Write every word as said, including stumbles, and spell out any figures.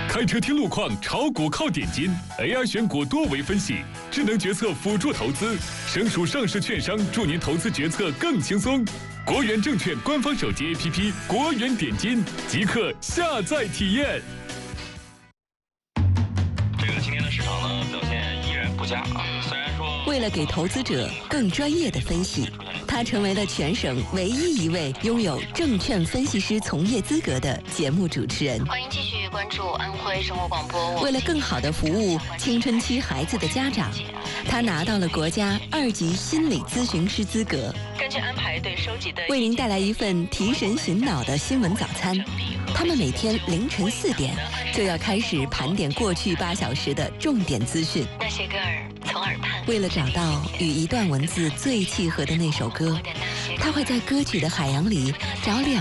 开车听路况，炒股靠点金 ，A I 选股多维分析，智能决策辅助投资，省属上市券商助您投资决策更轻松。国元证券官方手机 A P P 国元点金，即刻下载体验。 这个今天的市场呢表现依然不佳啊，虽然说为了给投资者更专业的分析，他成为了全省唯一一位拥有证券分析师从业资格的节目主持人。 欢迎继续关注安徽生活广播。 为了更好地服务青春期孩子的家长，他拿到了国家二级心理咨询师资格。 根据安排对收集的， 为您带来一份提神醒脑的新闻早餐。他们每天凌晨四点就要开始盘点过去八小时的重点资讯。 那些歌儿从耳畔， 为了找到与一段文字最契合的那首歌，他会在歌曲的海洋里找两